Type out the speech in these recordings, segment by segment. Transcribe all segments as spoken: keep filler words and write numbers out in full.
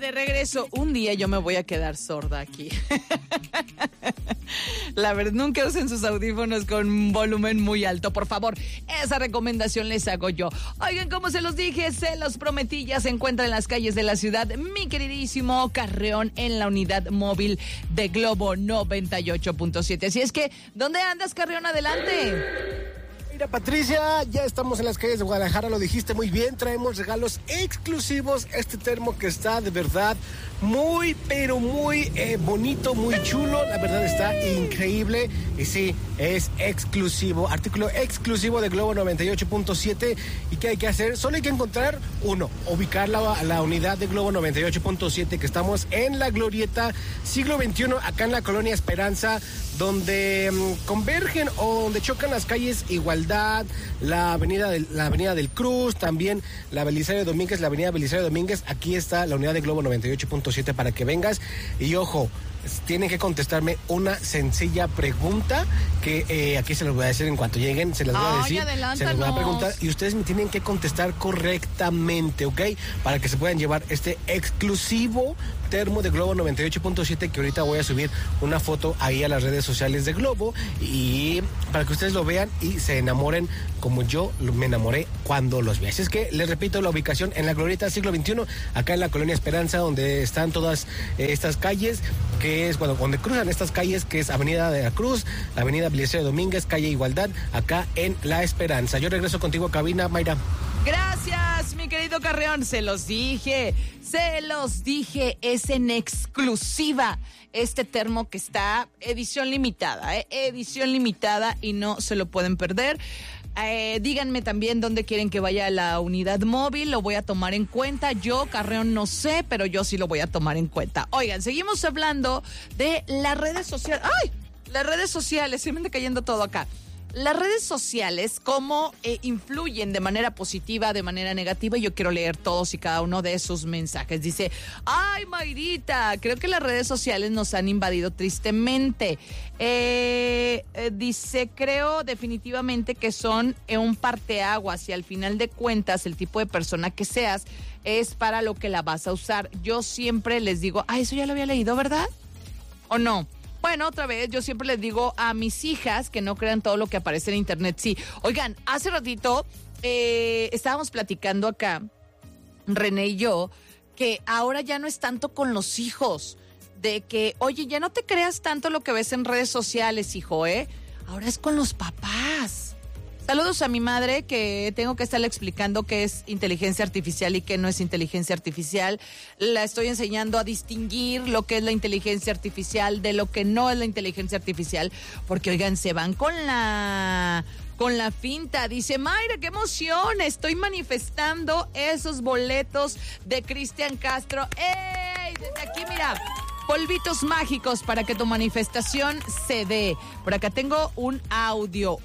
de regreso. Un día yo me voy a quedar sorda aquí. La verdad, nunca usen sus audífonos con volumen muy alto, por favor. Esa recomendación les hago yo. Oigan, como se los dije, se los prometí, ya se encuentra en las calles de la ciudad mi queridísimo Carreón en la unidad móvil de Globo noventa y ocho punto siete. Así es que, ¿dónde andas, Carreón? Adelante. Mira, Patricia, ya estamos en las calles de Guadalajara, lo dijiste muy bien, traemos regalos exclusivos, este termo que está de verdad muy, pero muy eh, bonito, muy chulo, la verdad está increíble y sí, es exclusivo, artículo exclusivo de Globo noventa y ocho punto siete. ¿Y qué hay que hacer? Solo hay que encontrar, uno, ubicar la, la unidad de Globo noventa y ocho punto siete, que estamos en la Glorieta Siglo veintiuno, acá en la Colonia Esperanza, donde um, convergen o donde chocan las calles Igualdad, la avenida del, la avenida del Cruz, también la Belisario Domínguez, la avenida Belisario Domínguez. Aquí está la unidad de Globo noventa y ocho punto siete para que vengas. Y ojo, tienen que contestarme una sencilla pregunta que eh, aquí se los voy a decir en cuanto lleguen, se las voy a decir, Ay, se las voy a preguntar y ustedes me tienen que contestar correctamente, ¿ok? Para que se puedan llevar este exclusivo termo de Globo noventa y ocho punto siete, que ahorita voy a subir una foto ahí a las redes sociales de Globo y para que ustedes lo vean y se enamoren como yo me enamoré cuando los vi. Así es que les repito la ubicación en la Glorieta Siglo veintiuno, acá en la Colonia Esperanza, donde están todas eh, estas calles, que es cuando bueno, donde cruzan estas calles, que es Avenida de la Cruz, Avenida Belisario Domínguez, calle Igualdad, acá en La Esperanza. Yo regreso contigo a cabina, Mayra. Gracias, mi querido Carreón, se los dije, se los dije, es en exclusiva este termo que está edición limitada, ¿eh? edición limitada y no se lo pueden perder. Eh, díganme también dónde quieren que vaya la unidad móvil, lo voy a tomar en cuenta. Yo, Carreón, no sé, pero yo sí lo voy a tomar en cuenta. Oigan, seguimos hablando de las redes sociales. ¡Ay! Las redes sociales, se me anda cayendo todo acá. Las redes sociales, cómo eh, influyen de manera positiva, de manera negativa, y yo quiero leer todos y cada uno de sus mensajes. Dice, ay, Mayrita, creo que las redes sociales nos han invadido tristemente. Eh, eh, dice, creo definitivamente que son eh, un parteaguas y al final de cuentas el tipo de persona que seas es para lo que la vas a usar. Yo siempre les digo, ah, eso ya lo había leído, ¿verdad? ¿O no? Bueno, otra vez, yo siempre les digo a mis hijas que no crean todo lo que aparece en internet. Sí, oigan, hace ratito eh, estábamos platicando acá, René y yo, que ahora ya no es tanto con los hijos, de que, oye, ya no te creas tanto lo que ves en redes sociales, hijo, ¿eh? Ahora es con los papás. Saludos a mi madre, que tengo que estarle explicando qué es inteligencia artificial y qué no es inteligencia artificial. La estoy enseñando a distinguir lo que es la inteligencia artificial de lo que no es la inteligencia artificial. Porque, oigan, se van con la... con la finta. Dice, Mayra, qué emoción, estoy manifestando esos boletos de Cristian Castro. ¡Ey! Desde aquí, mira, polvitos mágicos para que tu manifestación se dé. Por acá tengo un audio.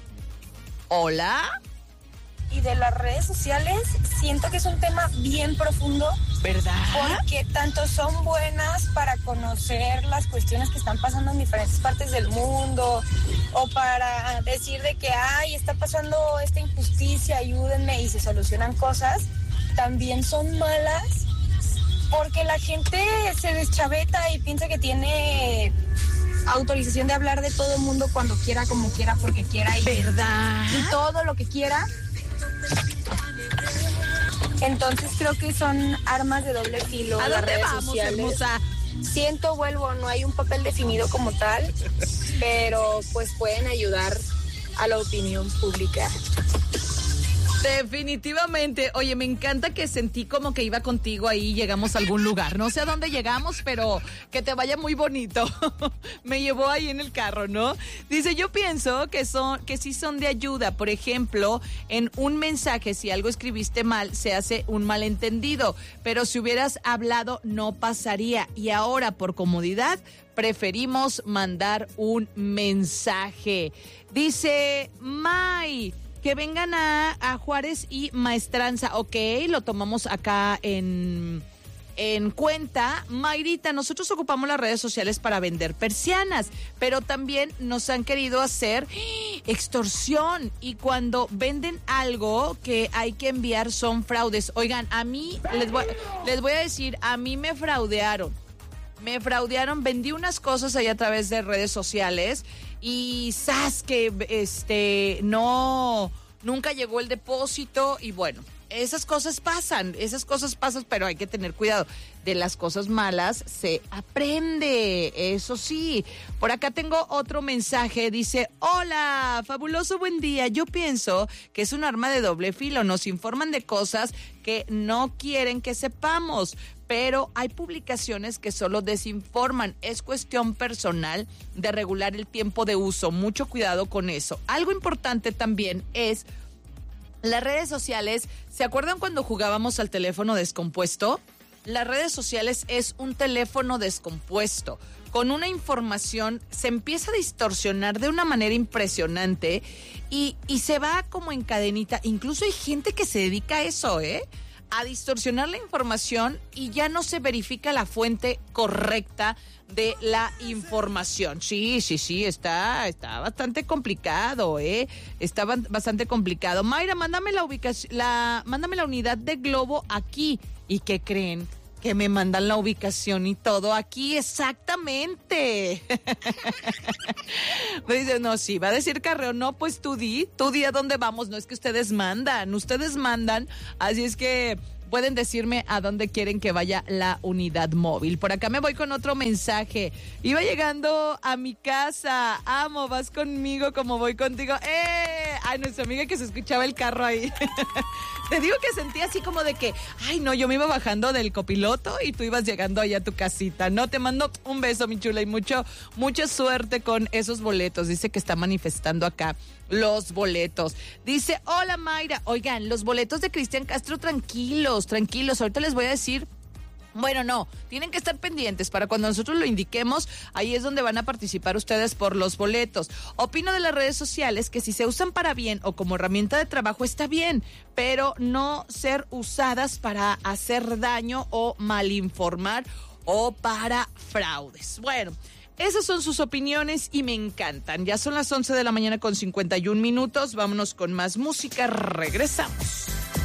Hola. Y de las redes sociales, siento que es un tema bien profundo. ¿Verdad? Porque tanto son buenas para conocer las cuestiones que están pasando en diferentes partes del mundo, o para decir de que, ay, está pasando esta injusticia, ayúdenme, y se solucionan cosas. También son malas porque la gente se deschaveta y piensa que tiene autorización de hablar de todo el mundo cuando quiera, como quiera, porque quiera, y, ¿verdad? y todo lo que quiera. Entonces creo que son armas de doble filo. ¿A las dónde redes vamos, sociales. hermosa? Siento, vuelvo, no hay un papel definido como tal, pero pues pueden ayudar a la opinión pública. Definitivamente. Oye, me encanta que sentí como que iba contigo ahí, llegamos a algún lugar. No sé a dónde llegamos, pero que te vaya muy bonito. Me llevó ahí en el carro, ¿no? Dice, yo pienso que son, que sí son de ayuda. Por ejemplo, en un mensaje, si algo escribiste mal, se hace un malentendido. Pero si hubieras hablado, no pasaría. Y ahora, por comodidad, preferimos mandar un mensaje. Dice, May, que vengan a, a Juárez y Maestranza. Ok, lo tomamos acá en, en cuenta. Mayrita, nosotros ocupamos las redes sociales para vender persianas, pero también nos han querido hacer extorsión y cuando venden algo que hay que enviar son fraudes. Oigan, a mí, les voy, les voy a decir, a mí me fraudearon. Me fraudearon, vendí unas cosas ahí a través de redes sociales y ¡zas! Que este, no, nunca llegó el depósito y bueno, esas cosas pasan, esas cosas pasan, pero hay que tener cuidado. De las cosas malas se aprende, eso sí. Por acá tengo otro mensaje, dice, hola, fabuloso buen día. Yo pienso que es un arma de doble filo, nos informan de cosas que no quieren que sepamos, pero hay publicaciones que solo desinforman. Es cuestión personal de regular el tiempo de uso, mucho cuidado con eso. Algo importante también es las redes sociales. ¿Se acuerdan cuando jugábamos al teléfono descompuesto? Las redes sociales es un teléfono descompuesto. Con una información se empieza a distorsionar de una manera impresionante y, y se va como en cadenita. Incluso hay gente que se dedica a eso, ¿eh? A distorsionar la información y ya no se verifica la fuente correcta de la información. Sí, sí, sí, está, está bastante complicado, ¿eh? Está bastante complicado. Mayra, mándame la ubicación, la, mándame la unidad de Globo aquí. ¿Y qué creen? Que me mandan la ubicación y todo aquí, exactamente. Me dice, no, sí, va a decir Carreón, no, pues tú di, tú di a dónde vamos, no es que ustedes mandan, ustedes mandan, así es que pueden decirme a dónde quieren que vaya la unidad móvil. Por acá me voy con otro mensaje. Iba llegando a mi casa. Amo, vas conmigo como voy contigo. ¡Eh! Ay, nuestra amiga que se escuchaba el carro ahí. Te digo que sentí así como de que, ay, no, yo me iba bajando del copiloto y tú ibas llegando allá a tu casita, ¿no? Te mando un beso, mi chula, y mucho, mucha suerte con esos boletos. Dice que está manifestando acá los boletos. Dice, hola Mayra. Oigan, los boletos de Cristian Castro, tranquilos, tranquilos. Ahorita les voy a decir. Bueno, no, tienen que estar pendientes para cuando nosotros lo indiquemos, ahí es donde van a participar ustedes por los boletos. Opino de las redes sociales que si se usan para bien o como herramienta de trabajo está bien, pero no ser usadas para hacer daño o malinformar o para fraudes. Bueno, esas son sus opiniones y me encantan. Ya son las once de la mañana con cincuenta y un minutos, vámonos con más música, regresamos.